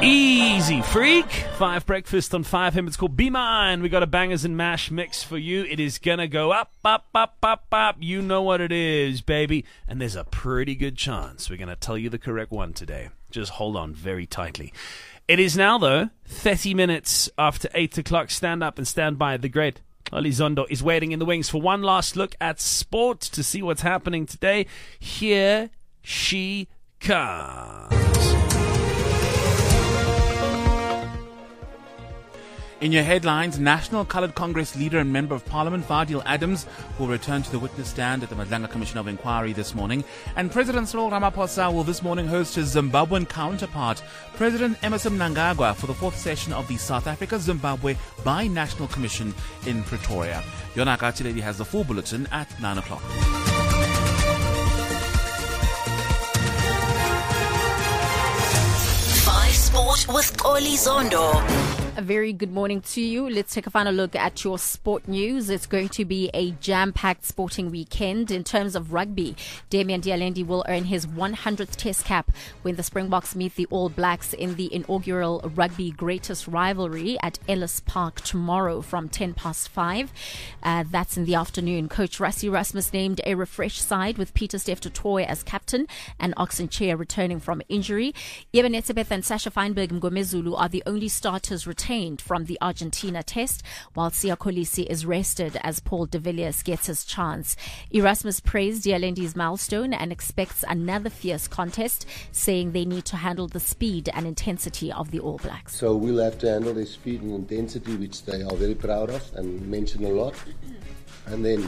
Easy Freak, 5 breakfast on 5 him. It's called Be Mine. We got a bangers and mash mix for you. It is gonna go up, up, up, up, up. You know what it is, baby. And there's a pretty good chance we're gonna tell you the correct one today. Just hold on very tightly. It is now, though, 30 minutes after 8 o'clock. Stand up and stand by. The great Zondo is waiting in the wings for one last look at sport to see what's happening today. Here she comes. In your headlines, National Coloured Congress leader and Member of Parliament Fadil Adams will return to the witness stand at the Madlanga Commission of Inquiry this morning. And President Cyril Ramaphosa will this morning host his Zimbabwean counterpart, President Emmerson Mnangagwa, for the 4th session of the South Africa-Zimbabwe Bi-National Commission in Pretoria. Yona Katiledi has the full bulletin at 9 o'clock. Sport with Oli Zondo. A very good morning to you. Let's take a final look at your sport news. It's going to be a jam-packed sporting weekend. In terms of rugby, Damian Dialendi will earn his 100th Test cap when the Springboks meet the All Blacks in the inaugural Rugby Greatest Rivalry at Ellis Park tomorrow from 5:10. That's in the afternoon. Coach Rassie Erasmus named a refreshed side with Peter Steph du Toit as captain and Oxen Chair returning from injury. Eben Etzebeth and Sasha Feinberg Mgomezulu are the only starters retained from the Argentina test, while Siya Kolisi is rested as Paul de Villiers gets his chance. Erasmus praised Dialendi's milestone and expects another fierce contest, saying they need to handle the speed and intensity of the All Blacks. So we'll have to handle their speed and intensity, which they are very proud of and mention a lot. And then,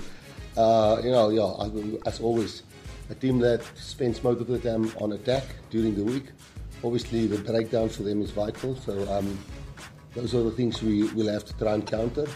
as always, a team that spends most of the time on attack during the week. Obviously, the breakdown for them is vital, so those are the things we will have to try and counter.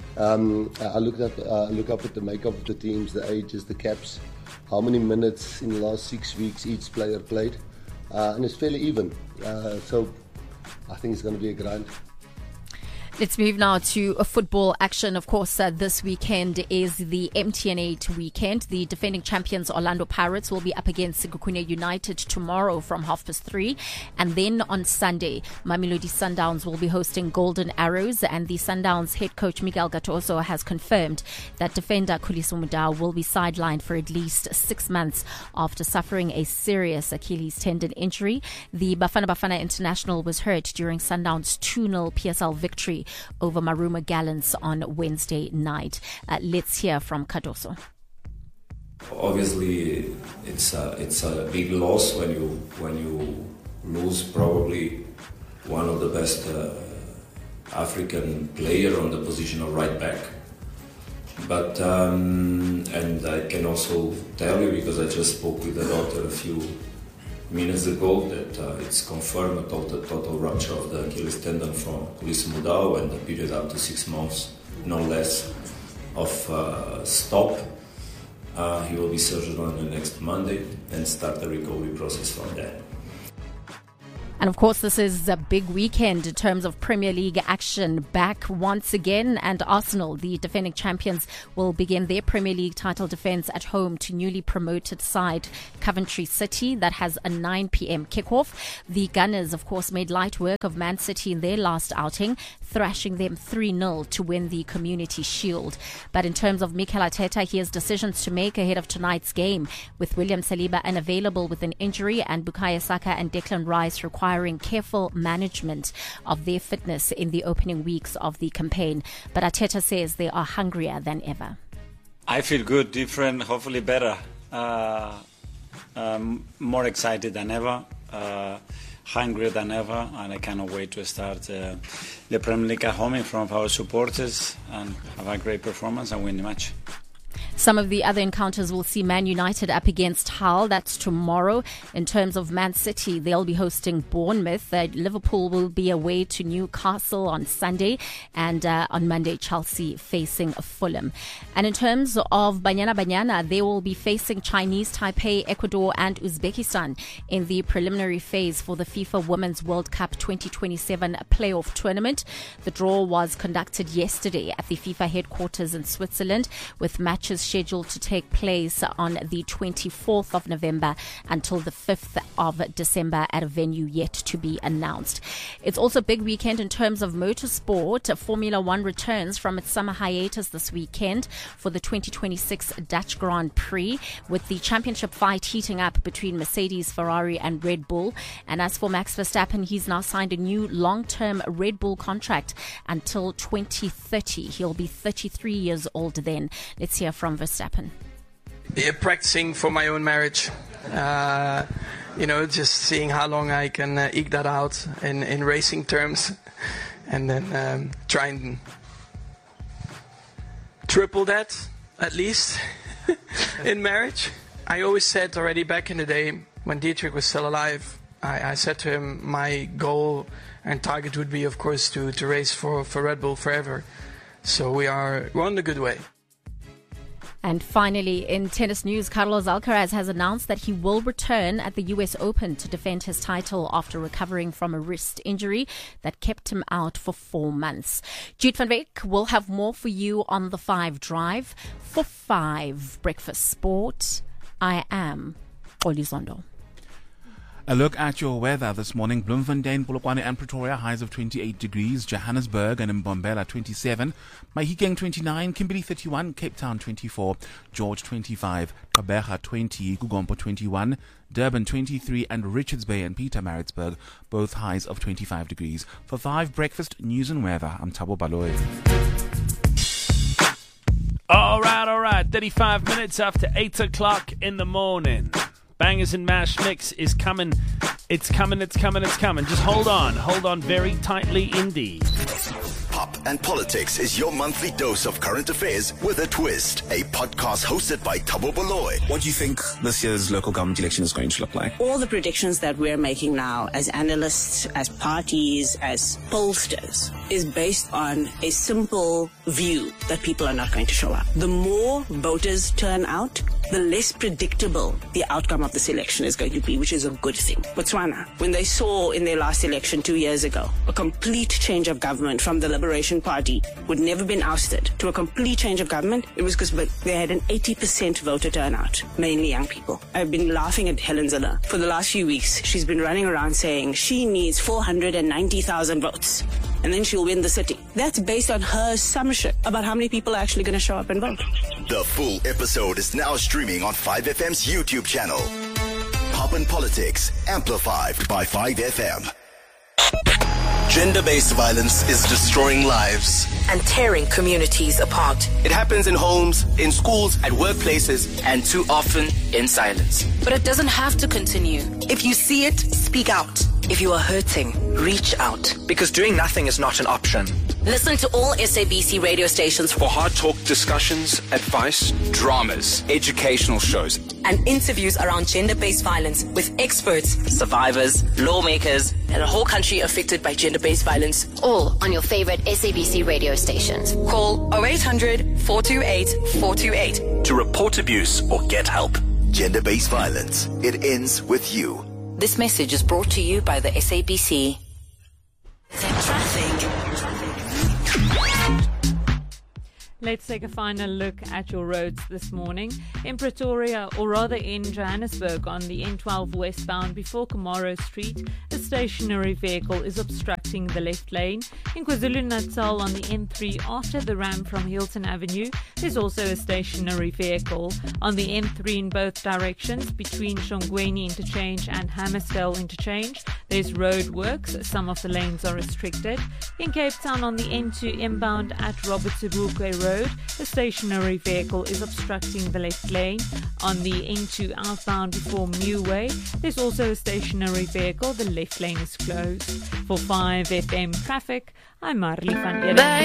I look up at the makeup of the teams, the ages, the caps, how many minutes in the last 6 weeks each player played, and it's fairly even. So I think it's going to be a grind. Let's move now to a football action. Of course, this weekend is the MTN8 weekend. The defending champions Orlando Pirates will be up against Sekhukhune United tomorrow from 3:30. And then on Sunday, Mamelodi Sundowns will be hosting Golden Arrows. And the Sundowns head coach Miguel Gattuso has confirmed that defender Khuliso Mudau will be sidelined for at least 6 months after suffering a serious Achilles tendon injury. The Bafana Bafana international was hurt during Sundowns' 2-0 PSL victory over Maruma Gallants on Wednesday night. Let's hear from Cardoso. Obviously, it's a big loss when you lose probably one of the best African player on the position of right back. But and I can also tell you, because I just spoke with the doctor a few minutes ago, that it's confirmed a total rupture of the Achilles tendon from Khuliso Mudau, and the period up to 6 months, no less, of stop. He will be surgered on the next Monday and start the recovery process from there. And of course, this is a big weekend in terms of Premier League action back once again. And Arsenal, the defending champions, will begin their Premier League title defence at home to newly promoted side Coventry City. That has a 9 p.m. kickoff. The Gunners, of course, made light work of Man City in their last outing, thrashing them 3-0 to win the Community Shield. But in terms of Mikel Arteta, he has decisions to make ahead of tonight's game, with William Saliba unavailable with an injury and Bukayo Saka and Declan Rice requiring careful management of their fitness in the opening weeks of the campaign. But Arteta says they are hungrier than ever. I feel good, different, hopefully better, more excited than ever, hungrier than ever, and I cannot wait to start the Premier League at home in front of our supporters and have a great performance and win the match. Some of the other encounters will see Man United up against Hull. That's tomorrow. In terms of Man City, they'll be hosting Bournemouth. Liverpool will be away to Newcastle on Sunday. And on Monday, Chelsea facing Fulham. And in terms of Banyana, they will be facing Chinese Taipei, Ecuador and Uzbekistan in the preliminary phase for the FIFA Women's World Cup 2027 playoff tournament. The draw was conducted yesterday at the FIFA headquarters in Switzerland, with matches scheduled to take place on the 24th of November until the 5th of December at a venue yet to be announced. It's also a big weekend in terms of motorsport. Formula One returns from its summer hiatus this weekend for the 2026 Dutch Grand Prix, with the championship fight heating up between Mercedes, Ferrari and Red Bull. And as for Max Verstappen, he's now signed a new long-term Red Bull contract until 2030. He'll be 33 years old then. Let's hear from Verstappen. Yeah, practicing for my own marriage. Just seeing how long I can eke that out in racing terms, and then try and triple that at least in marriage. I always said already back in the day when Dietrich was still alive, I said to him my goal and target would be, of course, to race for Red Bull forever. So we're on the good way. And finally, in tennis news, Carlos Alcaraz has announced that he will return at the US Open to defend his title after recovering from a wrist injury that kept him out for 4 months. Jude van Wyk will have more for you on the 5 Drive. For 5 Breakfast Sport, I am Xoli Zondo. A look at your weather this morning. Bloemfontein, Polokwane and Pretoria, highs of 28 degrees. Johannesburg and Mbombela, 27. Mahikeng, 29. Kimberley, 31. Cape Town, 24. George, 25. Gqeberha, 20. Kugompo, 21. Durban, 23. And Richards Bay and Pietermaritzburg, both highs of 25 degrees. For 5 Breakfast News and Weather, I'm Thabo Baloyi. All right. 35 minutes after 8 o'clock in the morning. Bangers and Mash Mix is coming. It's coming. Just hold on very tightly indeed. Pop and Politics is your monthly dose of current affairs with a twist. A podcast hosted by Thabo Baloyi. What do you think this year's local government election is going to look like? All the predictions that we're making now as analysts, as parties, as pollsters is based on a simple view that people are not going to show up. The more voters turn out, the less predictable the outcome of this election is going to be, which is a good thing. Botswana, when they saw in their last election 2 years ago a complete change of government from the Liberation Party, who had never been ousted, to a complete change of government, it was because they had an 80% voter turnout, mainly young people. I've been laughing at Helen Zille. For the last few weeks, she's been running around saying she needs 490,000 votes, and then she'll win the city. That's based on her assumption about how many people are actually going to show up and vote. The full episode is now streaming on 5FM's YouTube channel. Pop and Politics, amplified by 5FM. Gender-based violence is destroying lives and tearing communities apart. It happens in homes, in schools, at workplaces, and too often in silence. But it doesn't have to continue. If you see it, speak out. If you are hurting, reach out. Because doing nothing is not an option. Listen to all SABC radio stations For hard talk discussions, advice, dramas, educational shows, and interviews around gender-based violence with experts, survivors, lawmakers, and a whole country affected by gender-based violence. All on your favorite SABC radio stations. Call 0800 428 428 to report abuse or get help. Gender-based violence. It ends with you. This message is brought to you by the SABC. Traffic. Let's take a final look at your roads this morning. In Pretoria, or rather in Johannesburg, on the N12 westbound before Kamaro Street, a stationary vehicle is obstructing the left lane. In KwaZulu-Natal, on the N3 after the ramp from Hilton Avenue, there's also a stationary vehicle. On the N3 in both directions, between Shongweni Interchange and Hammersdale Interchange, there's road works. Some of the lanes are restricted. In Cape Town, on the N2 inbound at Robert Sobukwe Road, a stationary vehicle is obstructing the left lane. On the N2 outbound before Muway, there's also a stationary vehicle. The left lane is closed. For 5FM traffic, I'm Marley van Eden.